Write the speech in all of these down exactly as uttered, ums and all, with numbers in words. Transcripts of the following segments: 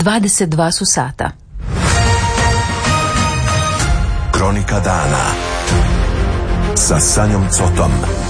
dvadeset dva su sata. Kronika dana sa Sanjom Cotom.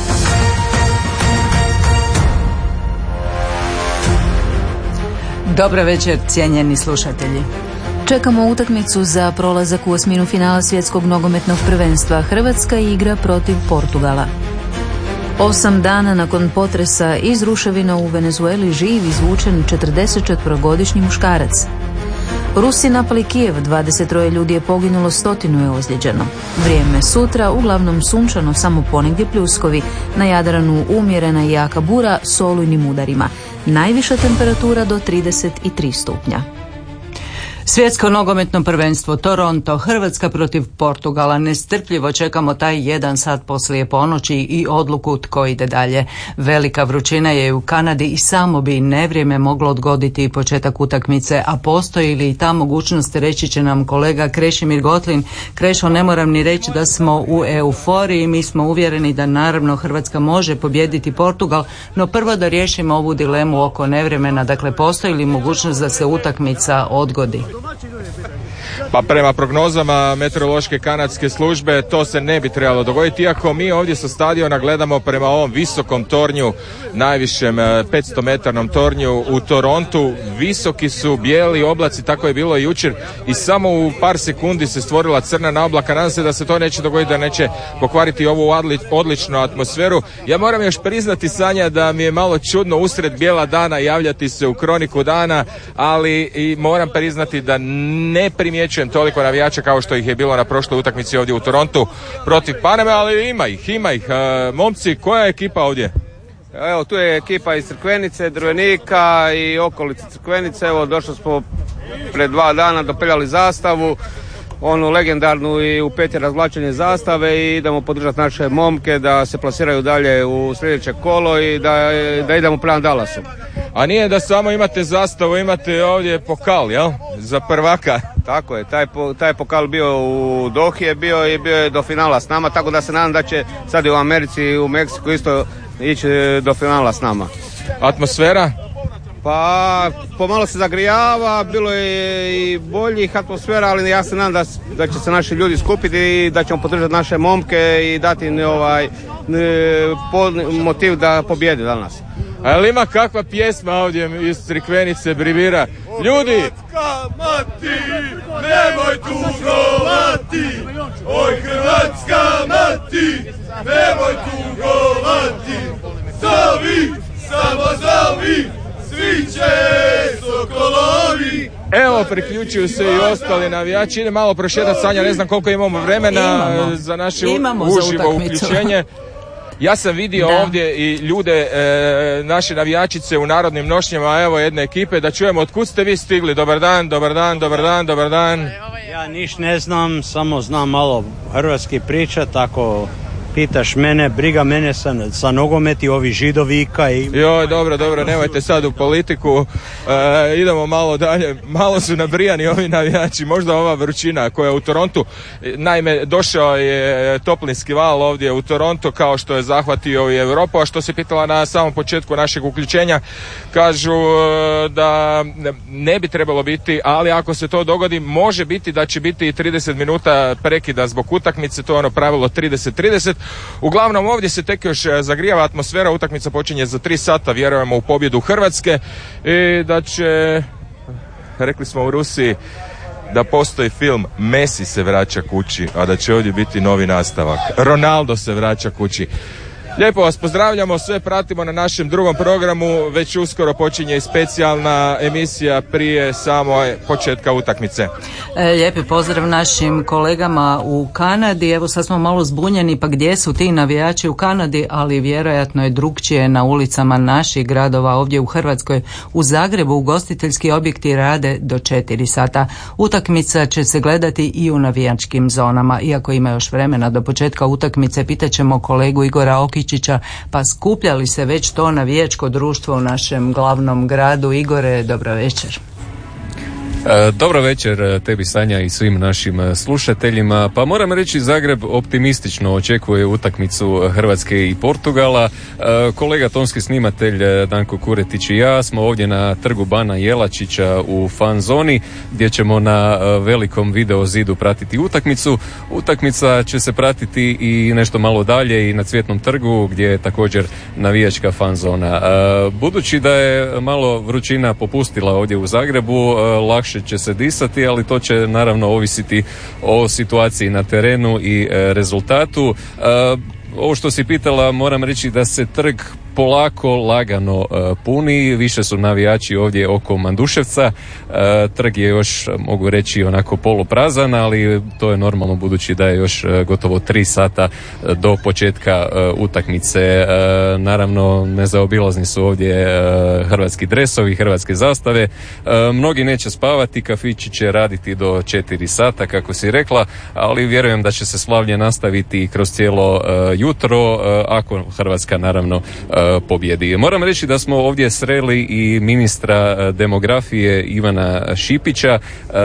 Dobro večer, cijenjeni slušatelji. Čekamo utakmicu za prolazak u osminu finala svjetskog nogometnog prvenstva. Hrvatska igra protiv Portugala. Osam dana nakon potresa iz ruševina u Venezueli živ izvučen četrdesetčetverogodišnji muškarac. Rusi napali Kijev, dvadeset troje ljudi je poginulo, stotinu je ozlijeđeno. Vrijeme sutra, uglavnom sunčano, samo ponegdje pljuskovi. Na Jadranu umjerena i jaka bura s olujnim udarima. Najviša temperatura do trideset tri stupnja. Svjetsko nogometno prvenstvo Toronto, Hrvatska protiv Portugala. Nestrpljivo čekamo taj jedan sat poslije ponoći i odluku tko ide dalje. Velika vrućina je u Kanadi i samo bi nevrijeme moglo odgoditi početak utakmice, a postoji li i ta mogućnost, reći će nam kolega Krešimir Gotlin. Krešo, ne moram ni reći da smo u euforiji, mi smo uvjereni da naravno Hrvatska može pobijediti Portugal, no prvo da riješimo ovu dilemu oko nevremena, dakle postoji li mogućnost da se utakmica odgodi? Pa prema prognozama meteorološke kanadske službe to se ne bi trebalo dogoditi, iako mi ovdje sa stadiona gledamo prema ovom visokom tornju, najvišem petsto metarnom tornju u Torontu. Visoki su bijeli oblaci, tako je bilo i jučer, i samo u par sekundi se stvorila crna naoblaka. Nadam se da se to neće dogoditi, da neće pokvariti ovu odličnu atmosferu. Ja moram još priznati, Sanja, da mi je malo čudno usred bijela dana javljati se u kroniku dana, ali i moram priznati da ne primjećujem toliko navijača kao što ih je bilo na prošloj utakmici ovdje u Torontu protiv Paname, ali ima ih, ima ih. E, momci, koja je ekipa ovdje? Evo, tu je ekipa iz Crkvenice, Drvenika i okolice Crkvenice. Evo, došli smo pred dva dana, dopeljali zastavu, onu legendarnu i u peti razvlačenje zastave, i idemo podržati naše momke da se plasiraju dalje u sljedeće kolo i da, da idemo prema Dallasu. A nije da samo imate zastavu, imate ovdje pokal, jel? Za prvaka. Tako je, taj, taj pokal bio u Dohi je bio i bio je do finala s nama, tako da se nadam da će sad i u Americi i u Meksiku isto ići do finala s nama. Atmosfera? Pa pomalo se zagrijava, bilo je i boljih atmosfera, ali ja se nadam da, da će se naši ljudi skupiti i da ćemo podržati naše momke i dati im ovaj, motiv da pobjede danas. A li ima kakva pjesma ovdje iz Crikvenice brivira? Ljudi! Hrvatska mati, nemoj tugovati, oj Hrvatska mati, nemoj tugovati, zovi, samo zovi, svi će sokolovi. Evo, priključuju se i ostali navijači. Ide malo prošetati, Sanja, ne znam koliko imamo vremena imamo. za naše imamo uživo za uključenje. Ja sam vidio da. ovdje i ljude, e, naše navijačice u narodnim nošnjama, evo jedne ekipe, da čujemo otkud ste vi stigli. Dobar dan, dobar dan, dobar dan, dobar dan. Ja niš ne znam, samo znam malo hrvatski priča, tako pitaš mene, briga mene sa, sa nogometi, ovi židovika i... Joj, dobro, dobro, nemojte sad u politiku, e, idemo malo dalje, malo su nabrijani ovi navijači, možda ova vrućina koja je u Torontu, naime, došao je toplinski val ovdje u Toronto, kao što je zahvatio i Europu, a što se pitala na samom početku našeg uključenja, kažu e, da ne bi trebalo biti, ali ako se to dogodi, može biti da će biti i trideset minuta prekida zbog utakmice, to je ono pravilo trideset trideset. Uglavnom ovdje se tek još zagrijava atmosfera, utakmica počinje za tri sata, vjerujemo u pobjedu Hrvatske i da će, rekli smo u Rusiji, da postoji film Messi se vraća kući, a da će ovdje biti novi nastavak. Ronaldo se vraća kući. Lijepo vas pozdravljamo, sve pratimo na našem drugom programu, već uskoro počinje i specijalna emisija prije samo početka utakmice. Lijepi pozdrav našim kolegama u Kanadi, evo sad smo malo zbunjeni, pa gdje su ti navijači u Kanadi, ali vjerojatno je drugčije na ulicama naših gradova ovdje u Hrvatskoj. U Zagrebu ugostiteljski objekti rade do četiri sata. Utakmica će se gledati i u navijačkim zonama, iako ima još vremena do početka utakmice, pitaćemo kolegu Igora Okića, pa skupljali se već to navijačko društvo u našem glavnom gradu. Igore, dobro večer. Dobro večer tebi, Sanja, i svim našim slušateljima. Pa moram reći, Zagreb optimistično očekuje utakmicu Hrvatske i Portugala. Kolega tonski snimatelj Danko Kuretić i ja smo ovdje na trgu Bana Jelačića u fan zoni, gdje ćemo na velikom video zidu pratiti utakmicu. Utakmica će se pratiti i nešto malo dalje i na Cvjetnom trgu, gdje je također navijačka fan zona. Budući da je malo vrućina popustila ovdje u Zagrebu, lakše će se disati, ali to će naravno ovisiti o situaciji na terenu i rezultatu. Ovo što si pitala, moram reći da se trg polako, lagano uh, puni, više su navijači ovdje oko Manduševca. Uh, trg je još, mogu reći, onako poluprazan, ali to je normalno budući da je još uh, gotovo tri sata uh, do početka uh, utakmice. Uh, naravno, nezaobilazni su ovdje uh, hrvatski dresovi, hrvatske zastave. Uh, mnogi neće spavati, kafići će raditi do četiri sata, kako si rekla, ali vjerujem da će se slavlje nastaviti kroz cijelo uh, jutro, uh, ako Hrvatska naravno uh, pobjedi. Moram reći da smo ovdje sreli i ministra demografije Ivana Šipića,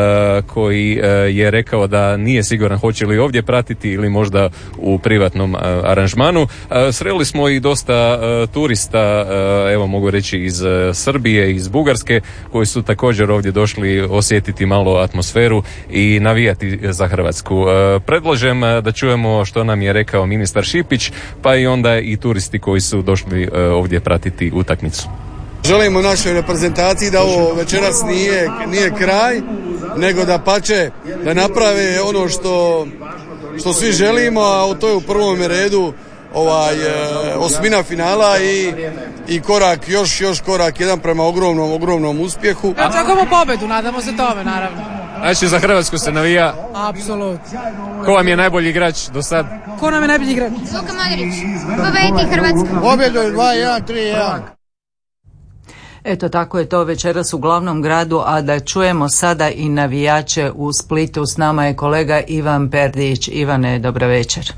koji je rekao da nije siguran hoće li ovdje pratiti ili možda u privatnom aranžmanu. Sreli smo i dosta turista, evo mogu reći iz Srbije, iz Bugarske, koji su također ovdje došli osjetiti malo atmosferu i navijati za Hrvatsku. Predlažem da čujemo što nam je rekao ministar Šipić, pa i onda i turisti koji su došli ovdje pratiti utakmicu. Želimo našoj reprezentaciji da ovo večeras nije, nije kraj, nego da pače, da naprave ono što, što svi želimo, a to je u prvom redu ovaj, osmina finala i, i korak, još, još korak jedan prema ogromnom, ogromnom uspjehu. Očekujemo pobedu, nadamo se tome, naravno. Znači, za Hrvatsku se navija? Apsolutno. Ko vam je najbolji igrač do sad? Ko nam je najbolji igrač? Luka Modrić. Pobedi Hrvatsku. Pobjedu dva jedan, tri jedan. Eto, tako je to večeras u glavnom gradu, a da čujemo sada i navijače u Splitu. S nama je kolega Ivan Perdić. Ivane, dobro večer.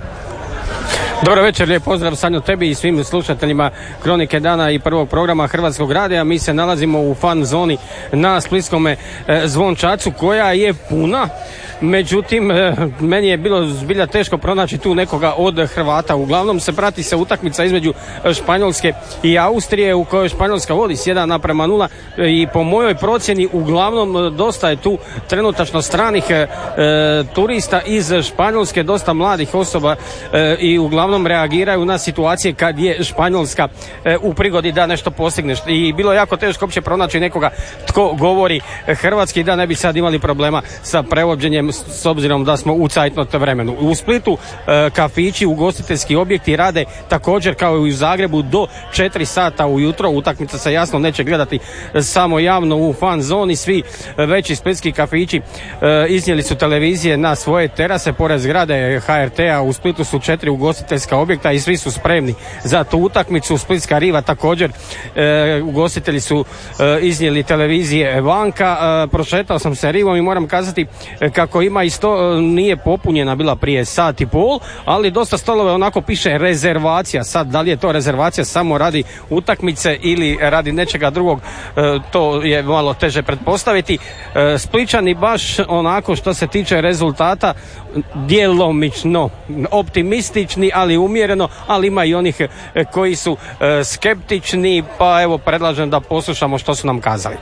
Dobro večer, lijep pozdrav Sanjo tebi i svim slušateljima Kronike dana i prvog programa Hrvatskog radija. Mi se nalazimo u fan zoni na splitskome Zvončacu, koja je puna. Međutim, meni je bilo zbilja teško pronaći tu nekoga od Hrvata. Uglavnom se prati se utakmica između Španjolske i Austrije, u kojoj Španjolska vodi s jedan naprema nula i po mojoj procjeni uglavnom dosta je tu trenutačno stranih e, turista iz Španjolske, dosta mladih osoba e, i uglavnom reagiraju na situacije kad je Španjolska e, u prigodi da nešto postigne. I bilo je jako teško uopće pronaći nekoga tko govori hrvatski, da ne bi sad imali problema sa prevođenjem s obzirom da smo u cajtnot vremenu. U Splitu e, kafići, ugostiteljski objekti rade također kao i u Zagrebu do četiri sata ujutro. Utakmica se jasno neće gledati samo javno u fan zoni. Svi veći splitski kafići e, iznijeli su televizije na svoje terase pored zgrade H R T-a. U Splitu su četiri ugostiteljska objekta i svi su spremni za tu utakmicu. Splitska riva također, e, ugostitelji su e, iznijeli televizije vanka. E, prošetao sam se rivom i moram kazati e, kako ima isto, nije popunjena bila prije sat i pol, ali dosta stolove onako piše rezervacija. Sad, da li je to rezervacija samo radi utakmice ili radi nečega drugog, to je malo teže pretpostaviti. Splićani baš onako što se tiče rezultata djelomično optimistični, ali umjereno, ali ima i onih koji su skeptični, pa evo predlažem da poslušamo što su nam kazali.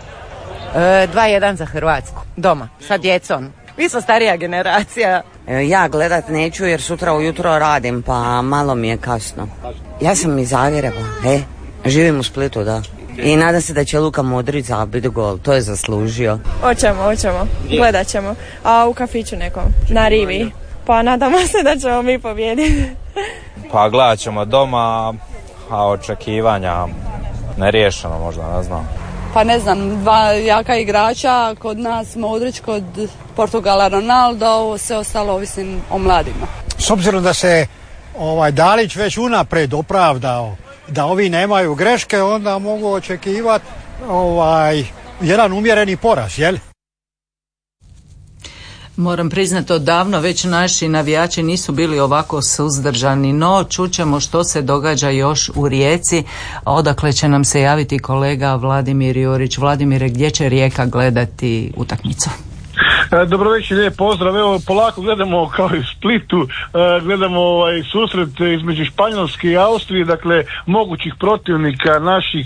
dva jedan za Hrvatsku, doma, sa djecom. Vi smo starija generacija. Ja gledat neću jer sutra ujutro radim, pa malo mi je kasno. Ja sam iz Zagreba, e, živim u Splitu, da. I nadam se da će Luka Modrić zabiti gol, to je zaslužio. Hoćemo, hoćemo, gledat ćemo. A u kafiću nekom, na rivi. Pa nadamo se da ćemo mi pobijediti. Pa gledat ćemo doma, a očekivanja neriješeno možda, ne znam. Pa ne znam, dva jaka igrača, kod nas Modrić, kod Portugala Ronaldo, sve ostalo ovisim o mladima. S obzirom da se ovaj Dalić već unaprijed opravdao da ovi nemaju greške, onda mogu očekivati ovaj jedan umjereni poraz, jel? Moram priznati, odavno već naši navijači nisu bili ovako suzdržani, no čućemo što se događa još u Rijeci, odakle će nam se javiti kolega Vladimir Jurić. Vladimire, gdje će Rijeka gledati utakmicu? Dobro večer, lijep pozdrav. Evo, polako gledamo kao i u Splitu, gledamo ovaj susret između Španjolske i Austrije, dakle mogućih protivnika naših.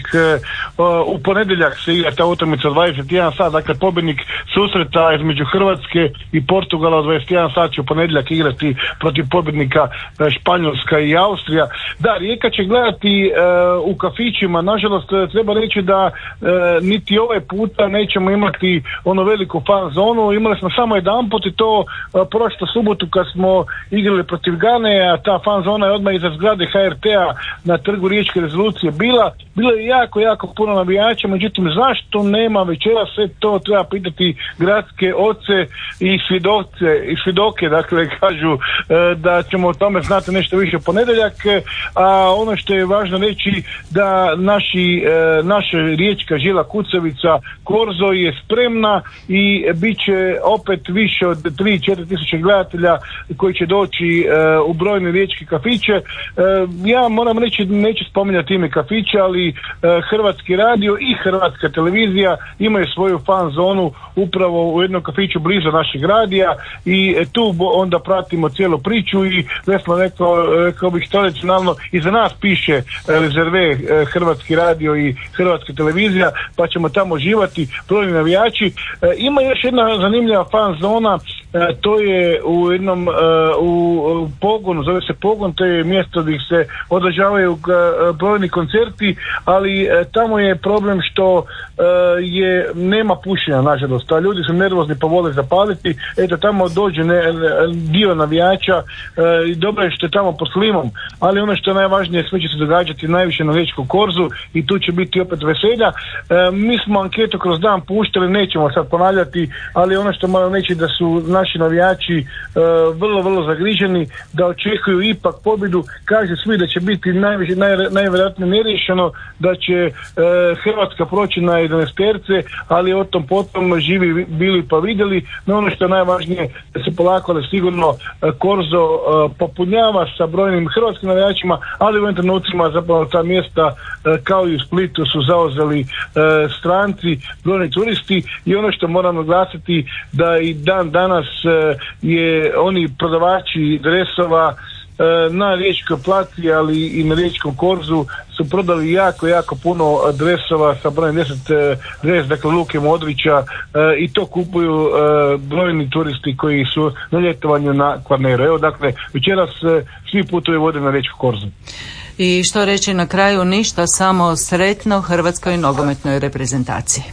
U ponedjeljak se igra ta utakmica dvadeset jedan sat, dakle pobjednik susreta između Hrvatske i Portugala u dvadeset jedan sat će u ponedjeljak igrati protiv pobjednika Španjolska i Austrija. Da, Rijeka će gledati u kafićima, nažalost treba reći da niti ovaj puta nećemo imati ono veliku fan zonu. Imali smo samo jedan put i to prošlu subotu kad smo igrali protiv Gane, a ta fan zona je odmah iza zgrade H R T-a na trgu Riječke rezolucije bila. Bilo je jako, jako puno navijača, međutim zašto nema večeras, sve to treba pitati gradske oce i svjedoce, i svjedoke, dakle kažu da ćemo o tome znati nešto više u ponedjeljak, a ono što je važno reći da naši, naša riječka žila kucavica Korzo je spremna i bit će opet više od tri do četiri tisuće gledatelja koji će doći uh, u brojne riječke kafiće. Uh, ja moram reći, neću spominjati ime kafića, ali uh, Hrvatski radio i Hrvatska televizija imaju svoju fan zonu upravo u jednom kafiću blizu našeg radija i uh, tu bo, onda pratimo cijelu priču i već smo rekao, rekao bih tradicionalno, i za nas piše uh, rezerve uh, Hrvatski radio i Hrvatska televizija, pa ćemo tamo živati brojni navijači. Uh, ima još jedna zanimljiva fan zona, e, to je u jednom e, u, u pogonu, zove se Pogon, to je mjesto gdje se održavaju e, brojni koncerti, ali e, tamo je problem što e, je nema pušenja, nažalost, a ljudi su nervozni pa vole zapaliti, eto tamo dođe ne, dio navijača e, i dobro je što je tamo pod slimom, ali ono što je najvažnije, sve će se događati najviše na Riječkom korzu i tu će biti opet veselja. E, mi smo anketu kroz dan puštali, nećemo sad ponavljati, ali ono što moram reći da su naši navijači e, vrlo, vrlo zagriženi, da očekuju ipak pobjedu. Kaže svi da će biti najviše, naj, najvjerojatnije neriješeno, da će e, Hrvatska proći na jedanaesterce, ali o tom potom živi bili pa vidjeli. No ono što je najvažnije, da se polako, ali sigurno e, Korzo e, popunjava sa brojnim hrvatskim navijačima, ali u ovim trenucima zapravo ta mjesta e, kao i u Splitu su zauzeli e, stranci, brojni turisti, i ono što moram naglasiti da i dan danas e, je oni prodavači dresova e, na Riječkoj placi, ali i na Riječkom korzu su prodali jako, jako puno dresova sa brojem deset e, dres, dakle Luke Modrića, e, i to kupuju e, brojni turisti koji su na ljetovanju na Kvarneru. Evo, dakle, večeras e, svi putovi vode na Riječku korzu. I što reći na kraju, ništa, samo sretno hrvatskoj nogometnoj reprezentaciji.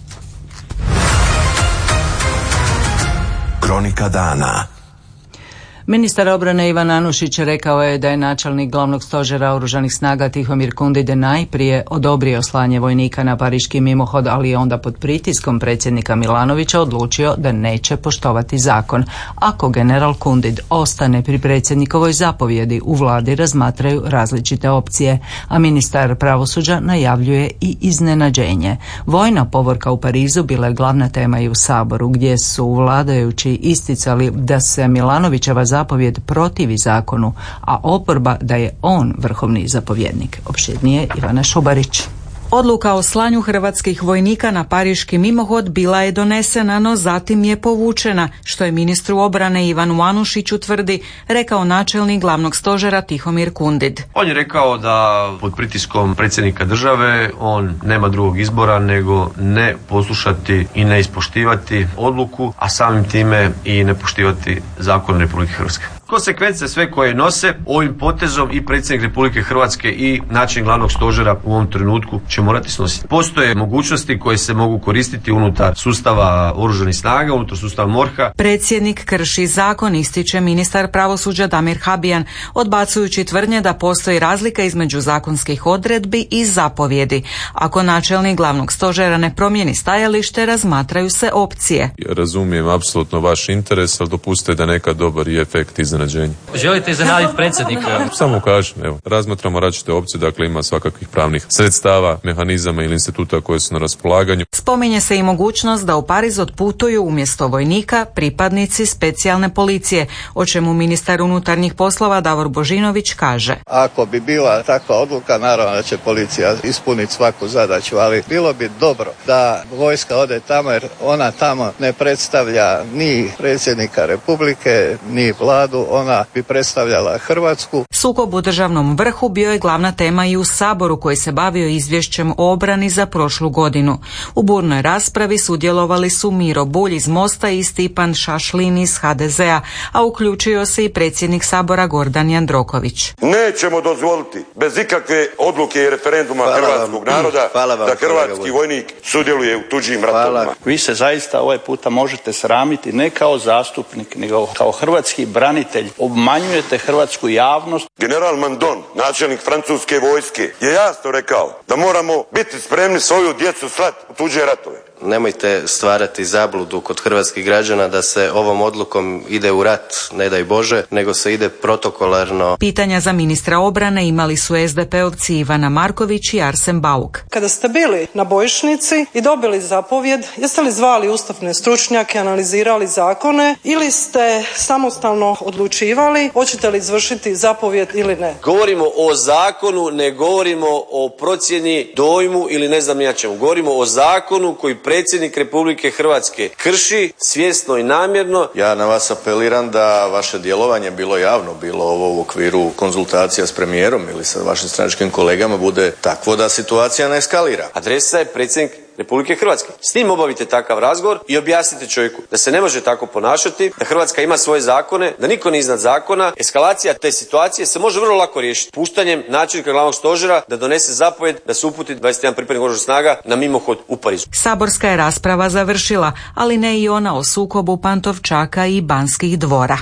Kronika dana. Ministar obrane Ivan Anušić rekao je da je načelnik glavnog stožera oružanih snaga Tihomir Kundide najprije odobrio slanje vojnika na pariški mimohod, ali je onda pod pritiskom predsjednika Milanovića odlučio da neće poštovati zakon. Ako general Kundid ostane pri predsjednikovoj zapovjedi, u vladi razmatraju različite opcije, a ministar pravosuđa najavljuje i iznenađenje. Vojna povorka u Parizu bila je glavna tema i u Saboru, gdje su vladajući isticali da se Milanovićeva zapovjed protivi zakonu, a oporba da je on vrhovni zapovjednik. Opširnije Ivana Šubarić. Odluka o slanju hrvatskih vojnika na pariški mimohod bila je donesena, no zatim je povučena, što je ministru obrane Ivanu Anušiću tvrdi, rekao načelnik glavnog stožera Tihomir Kundid. On je rekao da pod pritiskom predsjednika države on nema drugog izbora nego ne poslušati i ne ispoštivati odluku, a samim time i ne poštivati zakon Republike Hrvatske. Konsekvence sve koje nose ovim potezom i predsjednik Republike Hrvatske i načelnik glavnog stožera u ovom trenutku će morati snositi. Postoje mogućnosti koje se mogu koristiti unutar sustava oružanih snaga, unutar sustava MORH-a. Predsjednik krši zakon, ističe ministar pravosuđa Damir Habijan, odbacujući tvrdnje da postoji razlika između zakonskih odredbi i zapovjedi. Ako načelnik glavnog stožera ne promijeni stajalište, razmatraju se opcije. Ja razumijem apsolutno vaš interes, ali dopustite da nekad dobar i efekt iznenađenja. iznenađenje. Želite iznenaditi predsjednika? Samo kažem, evo, razmatramo različite opcije, dakle ima svakakvih pravnih sredstava, mehanizama ili instituta koje su na raspolaganju. Spominje se i mogućnost da u Pariz otputuju umjesto vojnika pripadnici specijalne policije, o čemu ministar unutarnjih poslova Davor Božinović kaže. Ako bi bila takva odluka, naravno da će policija ispuniti svaku zadaću, ali bilo bi dobro da vojska ode tamo, jer ona tamo ne predstavlja ni predsjednika Republike, ni vladu, ona bi predstavljala Hrvatsku. Sukob u državnom vrhu bio je glavna tema i u Saboru, koji se bavio izvješćem o obrani za prošlu godinu. U burnoj raspravi sudjelovali su Miro Bulj iz Mosta i Stipan Šašlin iz ha de zea, a uključio se i predsjednik Sabora Gordan Jandroković. Nećemo dozvoliti bez ikakve odluke i referenduma hvala hrvatskog vam. Naroda vam, da hrvatski vojnik sudjeluje u tuđim ratovima. Vi se zaista ovaj puta možete sramiti ne kao zastupnik, nego kao hrvatski branitelj. Obmanjujete hrvatsku javnost. General Mandon, načelnik francuske vojske, je jasno rekao da moramo biti spremni svoju djecu slati u tuđe ratove. Nemojte stvarati zabludu kod hrvatskih građana da se ovom odlukom ide u rat, ne daj Bože, nego se ide protokolarno. Pitanja za ministra obrane imali su es de pe-ovci Ivana Marković i Arsen Bauk. Kada ste bili na bojišnici i dobili zapovjed, jeste li zvali ustavne stručnjake, analizirali zakone ili ste samostalno odlučivali hoćete li izvršiti zapovjed ili ne? Govorimo o zakonu, ne govorimo o procjeni, dojmu ili ne znam ja čemu. Govorimo o zakonu koji predsjednik Republike Hrvatske krši svjesno i namjerno. Ja na vas apeliram da vaše djelovanje, bilo javno, bilo ovo u okviru konzultacija s premijerom ili sa vašim stranačkim kolegama, bude takvo da situacija ne eskalira. Adresa je predsjednik Republike Hrvatske. S njim obavite takav razgovor i objasnite čovjeku da se ne može tako ponašati, da Hrvatska ima svoje zakone, da niko nije iznad zakona. Eskalacija te situacije se može vrlo lako riješiti puštanjem načelnika glavnog stožera da donese zapovjed da se uputi dvadeset jedan pripadnik oružanih snaga na mimohod u Parizu. Saborska je rasprava završila, ali ne i ona o sukobu Pantovčaka i Banskih dvora.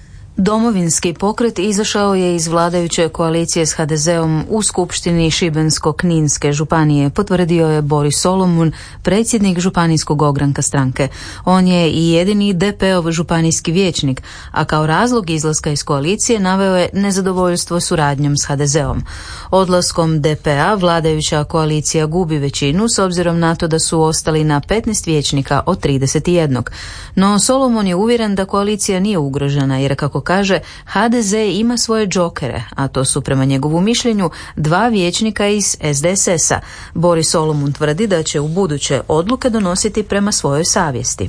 Domovinski pokret izašao je iz vladajuće koalicije s ha de zeom u skupštini Šibensko-kninske županije, potvrdio je Boris Solomun, predsjednik županijskog ogranka stranke. On je i jedini de pe-ov županijski vijećnik, a kao razlog izlaska iz koalicije naveo je nezadovoljstvo suradnjom s ha de zeom. Odlaskom de pe-a vladajuća koalicija gubi većinu s obzirom na to da su ostali na petnaest vijećnika od trideset jedan. No Solomon je uvjeren da koalicija nije ugrožena, jer kako kaže, ha de ze ima svoje džokere, a to su prema njegovu mišljenju dva vijećnika iz es de es es-a. Boris Solomon tvrdi da će u buduće odluke donositi prema svojoj savjesti.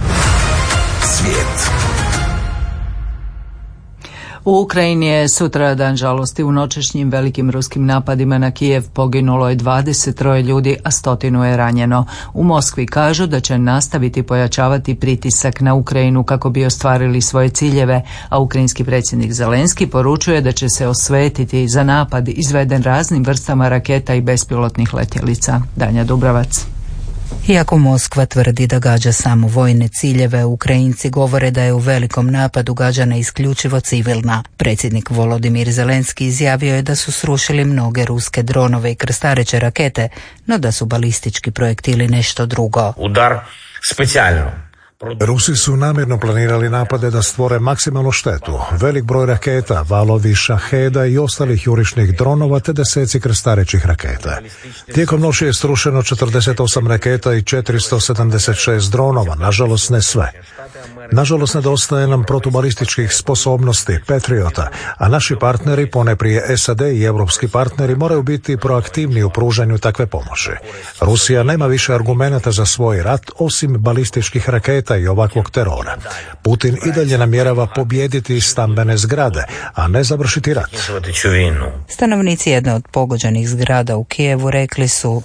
Svijet. U Ukrajini je sutra dan žalosti. U noćešnjim velikim ruskim napadima na Kijev poginulo je dvadeset troje ljudi, a stotinu je ranjeno. U Moskvi kažu da će nastaviti pojačavati pritisak na Ukrajinu kako bi ostvarili svoje ciljeve, a ukrajinski predsjednik Zelenski poručuje da će se osvetiti za napad izveden raznim vrstama raketa i bespilotnih letjelica. Danja Dubravac. Iako Moskva tvrdi da gađa samo vojne ciljeve, Ukrajinci govore da je u velikom napadu gađana isključivo civilna. Predsjednik Volodimir Zelenski izjavio je da su srušili mnoge ruske dronove i krstareće rakete, no da su balistički projektili nešto drugo. Udar specijalno. Rusi su namjerno planirali napade da stvore maksimalnu štetu. Velik broj raketa, valovi šaheda i ostalih jurišnih dronova te deseci krstarećih raketa. Tijekom noći je srušeno četrdeset osam raketa i četiristo sedamdeset šest dronova, nažalost ne sve. Nažalost nedostaje nam protubalističkih sposobnosti, Patriota, a naši partneri, ponajprije es a de i europski partneri, moraju biti proaktivni u pružanju takve pomoći. Rusija nema više argumenata za svoj rat osim balističkih raketa i ovakvog terora. Putin i dalje namjerava pobijediti stambene zgrade, a ne završiti rat. Stanovnici jedne od pogođenih zgrada u Kijevu rekli su: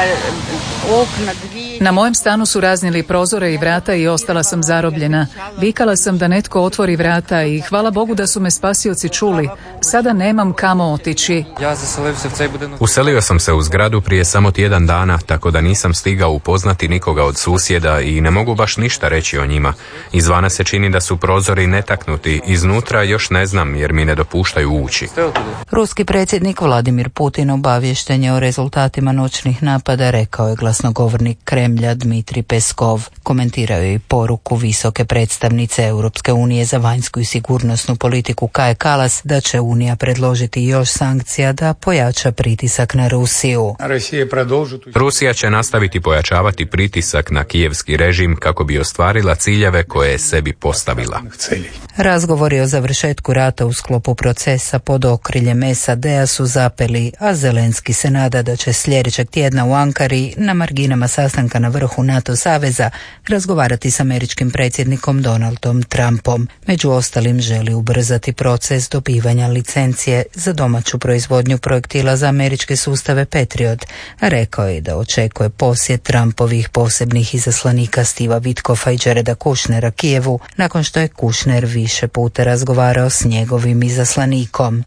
na mojem stanu su raznili prozore i vrata i ostala sam zarobljena. Vikala sam da netko otvori vrata i hvala Bogu da su me spasioci čuli. Sada nemam kamo otići. Uselio sam se u zgradu prije samo tjedan dana, tako da nisam stigao upoznati nikoga od susjeda i ne mogu baš ništa reći o njima. Izvana se čini da su prozori netaknuti, iznutra još ne znam jer mi ne dopuštaju ući. Ruski predsjednik Vladimir Putin obaviješten je o rezultatima noćnih napada, rekao je glasnogovornik Kremlja Dmitrij Peskov. Komentirao je i poruku visoke predstavnice predstavnice Europske unije za vanjsku i sigurnosnu politiku Kaja Kallas da će Unija predložiti još sankcija da pojača pritisak na Rusiju. Rusija će nastaviti pojačavati pritisak na kijevski režim kako bi ostvarila ciljeve koje je sebi postavila. Razgovori o završetku rata u sklopu procesa pod okriljem S A D-a su zapeli, a Zelenski se nada da će sljedećeg tjedna u Ankari na marginama sastanka na vrhu NATO saveza razgovarati s američkim predsjednikom Donaldom Trumpom. Među ostalim želi ubrzati proces dobivanja licencije za domaću proizvodnju projektila za američke sustave Patriot. Rekao je da očekuje posjet Trumpovih posebnih izaslanika Stiva Witkoffa i Jareda Kushnera Kijevu nakon što je Kushner više puta razgovarao s njegovim izaslanikom.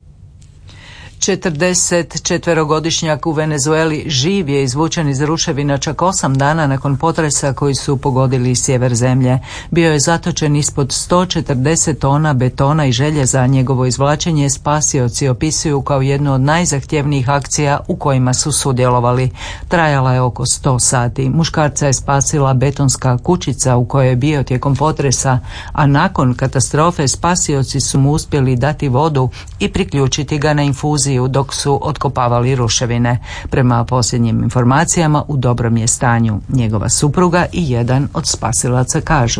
četrdesetčetverogodišnjak u Venezueli živ je izvučen iz ruševina čak osam dana nakon potresa koji su pogodili sjever zemlje. Bio je zatočen ispod sto četrdeset tona betona i željeza. Njegovo izvlačenje spasioci opisuju kao jednu od najzahtjevnijih akcija u kojima su sudjelovali. Trajala je oko sto sati. Muškarca je spasila betonska kućica u kojoj je bio tijekom potresa, a nakon katastrofe spasioci su mu uspjeli dati vodu i priključiti ga na infuziju dok su otkopavali ruševine. Prema posljednjim informacijama u dobrom je stanju. Njegova supruga i jedan od spasilaca kažu.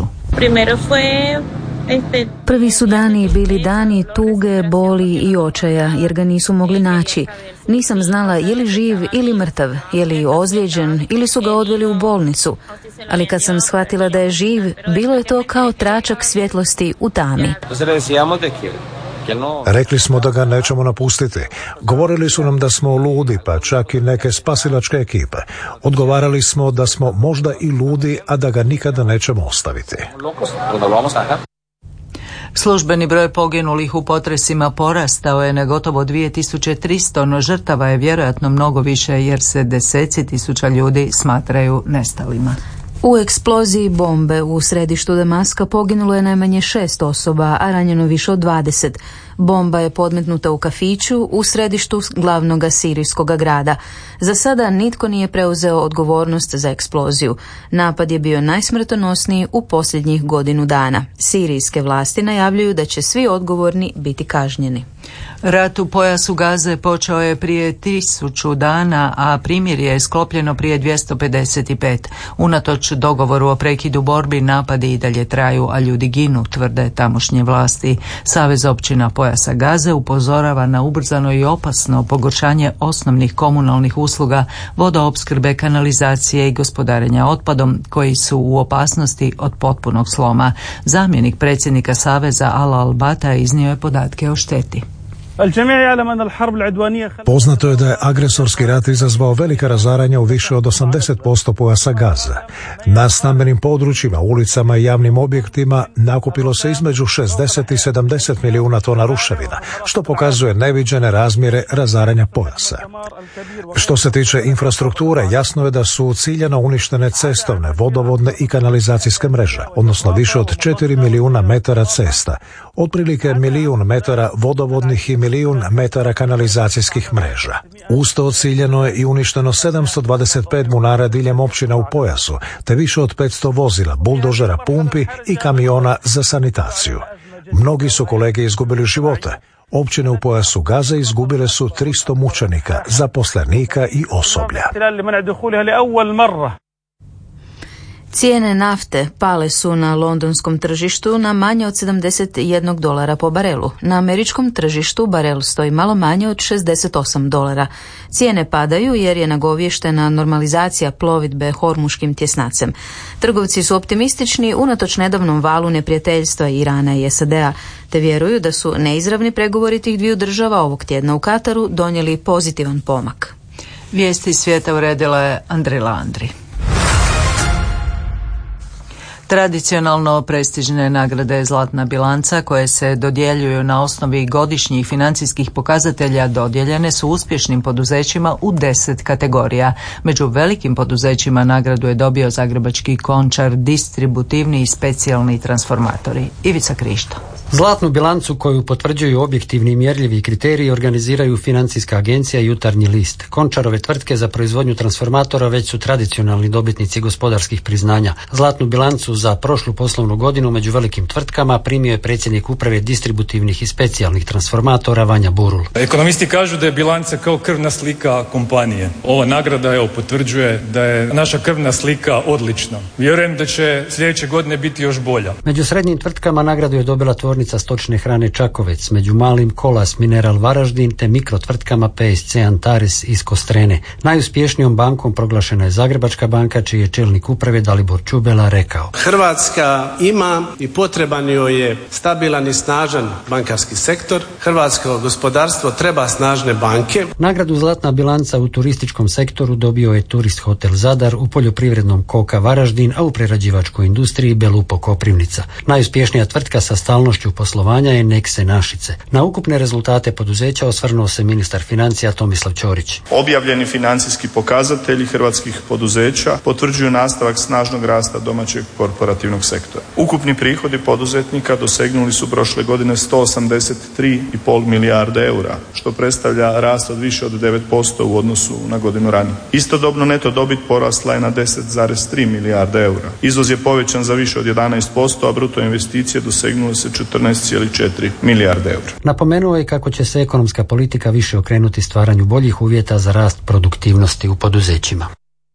Prvi su dani bili dani tuge, boli i očaja jer ga nisu mogli naći. Nisam znala je li živ ili mrtav, je li ozlijeđen ili su ga odveli u bolnicu. Ali kad sam shvatila da je živ, bilo je to kao tračak svjetlosti u tami. Rekli smo da ga nećemo napustiti. Govorili su nam da smo ludi, pa čak i neke spasilačke ekipe. Odgovarali smo da smo možda i ludi, a da ga nikada nećemo ostaviti. Službeni broj poginulih u potresima porastao je na gotovo dvije tisuće tristo, no žrtava je vjerojatno mnogo više jer se deseci tisuća ljudi smatraju nestalima. U eksploziji bombe u središtu Damaska poginulo je najmanje šest osoba, a ranjeno više od dvadeset. Bomba je podmetnuta u kafiću u središtu glavnog sirijskog grada. Za sada nitko nije preuzeo odgovornost za eksploziju. Napad je bio najsmrtonosniji u posljednjih godinu dana. Sirijske vlasti najavljuju da će svi odgovorni biti kažnjeni. Rat u pojasu Gaze počeo je prije tisuću dana, a primirje je sklopljeno prije dvjesto pedeset pet. Unatoč dogovoru o prekidu borbi, napadi i dalje traju, a ljudi ginu, tvrde tamošnje vlasti. Savez općina pojasa Gaze upozorava na ubrzano i opasno pogoršanje osnovnih komunalnih usluga, vodoopskrbe, kanalizacije i gospodarenja otpadom, koji su u opasnosti od potpunog sloma. Zamjenik predsjednika Saveza Ala Al-Bata iznio je podatke o šteti. Poznato je da je agresorski rat izazvao velika razaranja u više od osamdeset posto pojasa Gaze. Na stambenim područjima, ulicama i javnim objektima nakupilo se između šezdeset i sedamdeset milijuna tona ruševina, što pokazuje neviđene razmjere razaranja pojasa. Što se tiče infrastrukture, jasno je da su ciljano uništene cestovne, vodovodne i kanalizacijske mreže, odnosno više od četiri milijuna metara cesta, otprilike milijun metara vodovodnih i milijun metara kanalizacijskih mreža. Uz to ciljano je i uništeno sedamsto dvadeset pet bunara diljem općina u pojasu, te više od petsto vozila, buldožera, pumpi i kamiona za sanitaciju. Mnogi su kolege izgubili živote. Općine u pojasu Gaze izgubile su tristo mučenika, zaposlenika i osoblja. Cijene nafte pale su na londonskom tržištu na manje od sedamdeset jedan dolara po barelu. Na američkom tržištu barel stoji malo manje od šezdeset osam dolara. Cijene padaju jer je nagovještena normalizacija plovidbe Hormuškim tjesnacem. Trgovci su optimistični unatoč nedavnom valu neprijateljstva Irana i S A D-a, te vjeruju da su neizravni pregovori tih dviju država ovog tjedna u Kataru donijeli pozitivan pomak. Vijesti svijeta uredila je Andrila Andri. Tradicionalno prestižne nagrade Zlatna bilanca koje se dodjeljuju na osnovi godišnjih financijskih pokazatelja dodijeljene su uspješnim poduzećima u deset kategorija. Među velikim poduzećima nagradu je dobio Zagrebački Končar, distributivni i specijalni transformatori. Ivica Krišto. Zlatnu bilancu koju potvrđuju objektivni i mjerljivi kriteriji organiziraju Financijska agencija i Jutarnji list. Končarove tvrtke za proizvodnju transformatora već su tradicionalni dobitnici gospodarskih priznanja. Zlatnu bilancu za prošlu poslovnu godinu među velikim tvrtkama primio je predsjednik uprave distributivnih i specijalnih transformatora Vanja Burul. Ekonomisti kažu da je bilanca kao krvna slika kompanije. Ova nagrada evo potvrđuje da je naša krvna slika odlična. Vjerujem da će sljedeće godine biti još bolja. Među srednjim tvrtkama nagradu je dobila tvornica stočne hrane Čakovec, među malim Kolas Mineral Varaždin te mikrotvrtkama P S C Antares iz Kostrene. Najuspješnijom bankom proglašena je Zagrebačka banka, čiji je čelnik uprave Dalibor Čubela rekao: Hrvatska ima i potreban joj je stabilan i snažan bankarski sektor. Hrvatsko gospodarstvo treba snažne banke. Nagradu Zlatna bilanca u turističkom sektoru dobio je Turist Hotel Zadar, u poljoprivrednom Koka Varaždin, a u prerađivačkoj industriji Belupo Koprivnica. Najuspješnija tvrtka sa stalnošću poslovanja je Nekse Našice. Na ukupne rezultate poduzeća osvrnuo se ministar financija Tomislav Ćorić. Objavljeni financijski pokazatelji hrvatskih poduzeća potvrđuju nastavak snažnog rasta domaćeg korporativnog sektora. Ukupni prihodi poduzetnika dosegnuli su prošle godine sto osamdeset tri i pol milijarde eura, što predstavlja rast od više od devet posto u odnosu na godinu ranije. Istodobno neto dobit porasla je na deset zarez tri milijarde eura. Izvoz je povećan za više od jedanaest posto, a bruto investicije dosegnule se četrnaest zarez četiri milijarde eura. Napomenuo je kako će se ekonomska politika više okrenuti stvaranju boljih uvjeta za rast produktivnosti u poduzećima.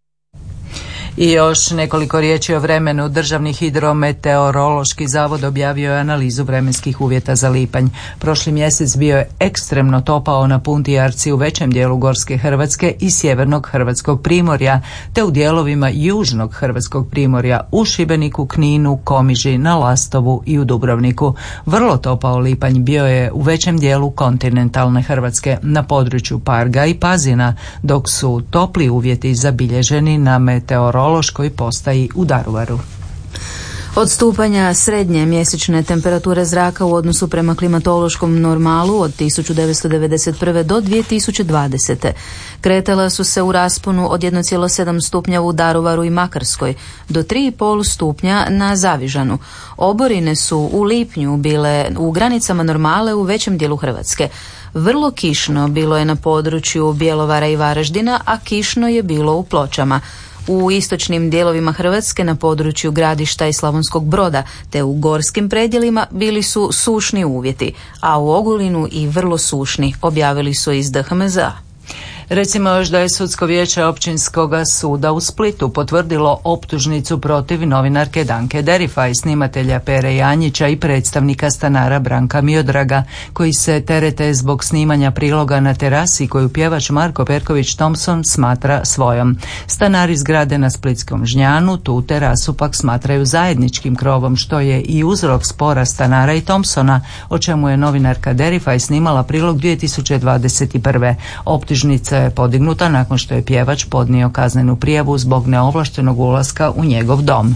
I još nekoliko riječi o vremenu. Državni hidrometeorološki zavod objavio je analizu vremenskih uvjeta za lipanj. Prošli mjesec bio je ekstremno topao na punti Jarci u većem dijelu Gorske Hrvatske i sjevernog Hrvatskog primorja, te u dijelovima južnog Hrvatskog primorja, u Šibeniku, Kninu, Komiži, na Lastovu i u Dubrovniku. Vrlo topao lipanj bio je u većem dijelu kontinentalne Hrvatske, na području Parga i Pazina, dok su topli uvjeti zabilježeni na meteorološkoj postaji u Daruvaru. Od stupanja srednje mjesečne temperature zraka u odnosu prema klimatološkom normalu od tisuću devetsto devedeset prve. do dvije tisuće dvadesete. kretala su se u rasponu od jedan zarez sedam stupnja u Daruvaru i Makarskoj do tri zarez pet stupnja na Zavižanu. Oborine su u lipnju bile u granicama normale u većem dijelu Hrvatske. Vrlo kišno bilo je na području Bjelovara i Varaždina, a kišno je bilo u Pločama. U istočnim dijelovima Hrvatske na području Gradišta i Slavonskog Broda te u gorskim predjelima bili su sušni uvjeti, a u Ogulinu i vrlo sušni, objavili su iz D H M Z A. Recimo još da je Sudsko vijeće Općinskog suda u Splitu potvrdilo optužnicu protiv novinarke Danke Derifaj, snimatelja Pere Janjića i predstavnika stanara Branka Miodraga, koji se terete zbog snimanja priloga na terasi koju pjevač Marko Perković Thompson smatra svojom. Stanari zgrade na Splitskom Žnjanu tu terasu pak smatraju zajedničkim krovom, što je i uzrok spora stanara i Thompsona, o čemu je novinarka Derifaj snimala prilog dvije tisuće dvadeset prve. Optužnica je podignuta nakon što je pjevač podnio kaznenu prijavu zbog neovlaštenog ulaska u njegov dom.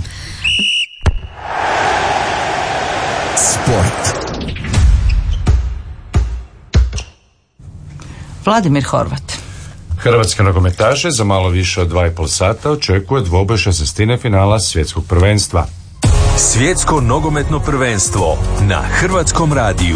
Sport. Vladimir Horvat. Hrvatske nogometaše za malo više od dva i pol sata očekuje dvoboj šestnestine finala svjetskog prvenstva. Svjetsko nogometno prvenstvo na Hrvatskom radiju.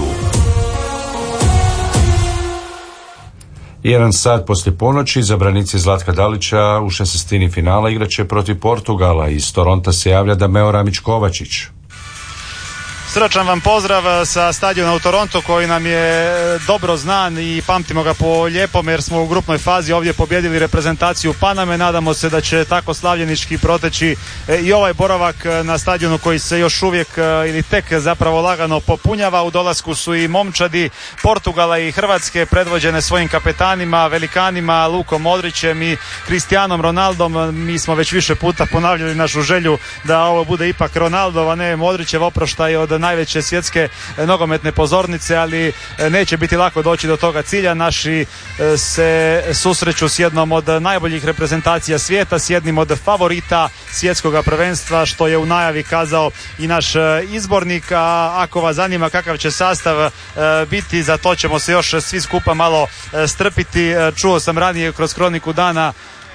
Jedan sat poslije ponoći izabranici Zlatka Dalića u šestnestini finala igraće protiv Portugala. Iz Toronta se javlja Dameo Ramić-Kovačić. Srdačan vam pozdrav sa stadiona u Torontu koji nam je dobro znan i pamtimo ga po lijepom jer smo u grupnoj fazi ovdje pobjedili reprezentaciju Paname. Nadamo se da će tako slavljenički proteći i ovaj boravak na stadionu koji se još uvijek ili tek zapravo lagano popunjava. U dolasku su i momčadi Portugala i Hrvatske predvođene svojim kapetanima, velikanima Lukom Modrićem i Cristianom Ronaldom. Mi smo već više puta ponavljali našu želju da ovo bude ipak Ronaldov, a ne Modrićev oproštaj od najveće svjetske nogometne pozornice, ali neće biti lako doći do toga cilja. Naši se susreću s jednom od najboljih reprezentacija svijeta, s jednim od favorita svjetskog prvenstva, što je u najavi kazao i naš izbornik. A ako vas zanima kakav će sastav biti, za to ćemo se još svi skupa malo strpiti. Čuo sam ranije kroz kroniku dana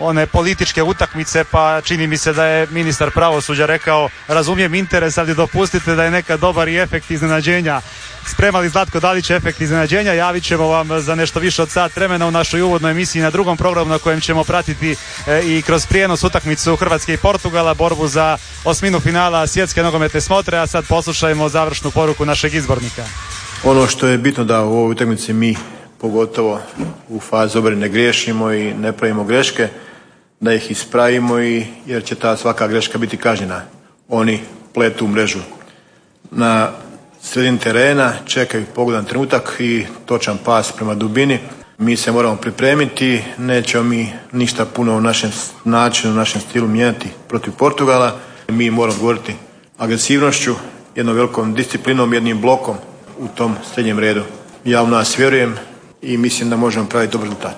one političke utakmice, pa čini mi se da je ministar pravosuđa rekao razumijem interes, ali dopustite da je neka dobar i efekt iznenađenja. Spremali Zlatko Dalić efekt iznenađenja, javit ćemo vam za nešto više od sat vremena u našoj uvodnoj emisiji na drugom programu na kojem ćemo pratiti e, i kroz prijenos utakmicu Hrvatske i Portugala, borbu za osminu finala svjetske nogometne smotre, a sad poslušajmo završnu poruku našeg izbornika. Ono što je bitno da u ovoj utakmici mi, pogotovo u fazi obrane, ne griješimo i ne pravimo greške, da ih ispravimo, i jer će ta svaka greška biti kažnjena. Oni pletu mrežu na sredini terena, čekaju pogodan trenutak i točan pas prema dubini. Mi se moramo pripremiti, nećemo mi ništa puno u našem načinu, u našem stilu mijenjati protiv Portugala. Mi moramo govoriti agresivnošću, jednom velikom disciplinom, jednim blokom u tom srednjem redu. Ja u nas vjerujem i mislim da možemo praviti dobar rezultat.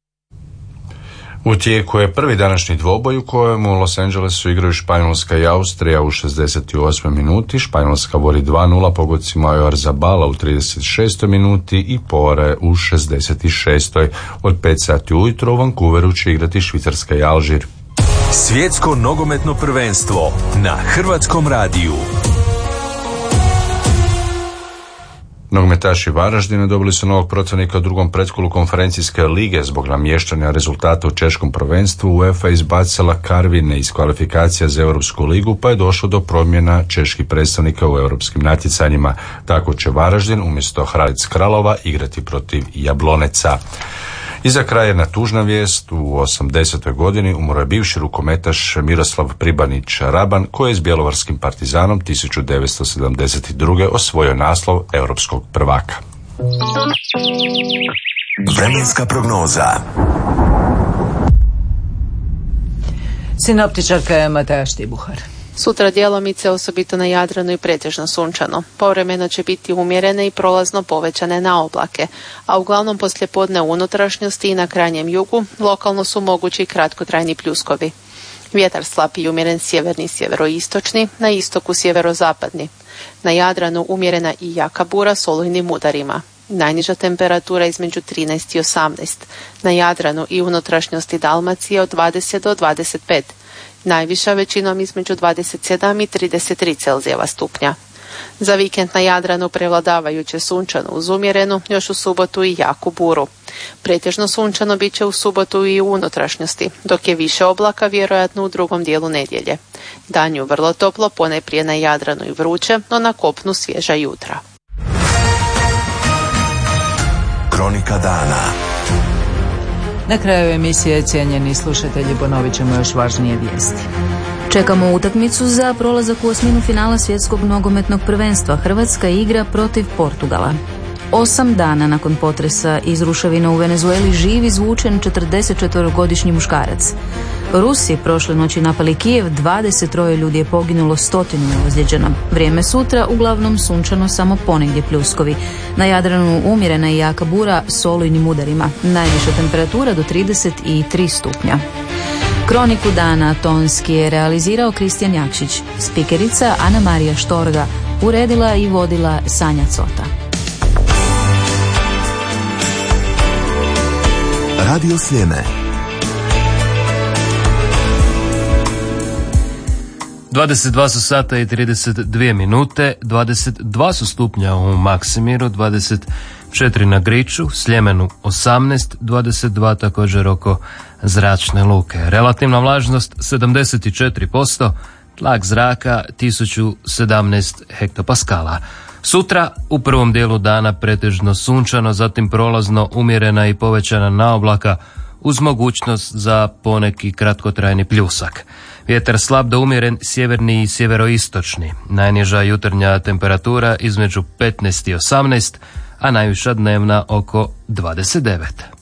U tijeku je prvi današnji dvoboj u kojem u Los Angelesu igraju Španjolska i Austrija u šezdeset osmoj minuti. Španjolska vodi dva nula pogodcima Oyarzabala u trideset šestoj minuti i Pore u šezdeset šestoj Od pet sati ujutro u Vancouveru će igrati Švicarska i Alžir. Svjetsko nogometno prvenstvo na Hrvatskom radiju. Nogometaši Varaždina dobili su novog protivnika u drugom pretkolu konferencijske lige zbog namještanja rezultata u češkom prvenstvu. UEFA izbacila Karvine iz kvalifikacija za Europsku ligu, pa je došlo do promjena čeških predstavnika u europskim natjecanjima. Tako će Varaždin umjesto Hradec Kralova igrati protiv Jabloneca. I za kraj jedna tužna vijest. U osamdesetoj godini umro je bivši rukometaš Miroslav Pribanić Raban, koji je s bjelovarskim Partizanom tisuću devetsto sedamdeset druge osvojio naslov europskog prvaka. Vremenska prognoza. Sinoptičarka je Mateja Štibuhar. Sutra djelomice, osobito na Jadranu, i pretežno sunčano. Povremeno će biti umjerene i prolazno povećane na oblake, a uglavnom poslijepodne u unutrašnjosti i na krajnjem jugu lokalno su mogući kratkotrajni pljuskovi. Vjetar slab i umjeren sjeverni i sjeveroistočni, na istoku sjeverozapadni. Na Jadranu umjerena i jaka bura s olujnim udarima. Najniža temperatura između trinaest i osamnaest. Na Jadranu i unutrašnjosti Dalmacije od dvadeset do dvadeset pet. Najviša većinom između dvadeset sedam i trideset tri Celzijeva stupnja. Za vikend na Jadranu prevladavajuće sunčano uz umjerenu, još u subotu i jaku buru. Pretežno sunčano bit će u subotu i u unutrašnjosti, dok je više oblaka vjerojatno u drugom dijelu nedjelje. Danju vrlo toplo, ponajprije na Jadranu i vruće, no na kopnu svježa jutra. Kronika dana. Na kraju emisije, cijenjeni slušatelji, ponovit ćemo još važnije vijesti. Čekamo utakmicu za prolazak u osminu finala svjetskog nogometnog prvenstva. Hrvatska igra protiv Portugala. Osam dana nakon potresa iz ruševina u Venezueli živ izvučen četrdesetčetverogodišnji muškarac. Rusi prošle noći napali Kijev, dvadeset tri ljudi je poginulo, stotinu je ozlijeđeno. Vrijeme sutra uglavnom sunčano, samo ponegdje pljuskovi. Na Jadranu umjerena i jaka bura s olujnim udarima. Najviša temperatura do trideset tri stupnja. Kroniku dana tonski je realizirao Kristijan Jakšić. Spikerica Ana Marija Štorga, uredila i vodila Sanja Cota. Radio Sljeme. dvadeset dva su sata i trideset dvije minute, dvadeset dva su stupnja u Maksimiru, dvadeset četiri na Griču, Sljemenu osamnaest, dvadeset dva također oko Zračne luke. Relativna vlažnost sedamdeset četiri posto, tlak zraka tisuću sedamnaest hektopaskala. Sutra u prvom dijelu dana pretežno sunčano, zatim prolazno umjerena i povećana naoblaka uz mogućnost za poneki kratkotrajni pljusak. Vjetar slab do umjeren sjeverni i sjeveroistočni. Najniža jutarnja temperatura između petnaest i osamnaest, a najviša dnevna oko dvadeset devet.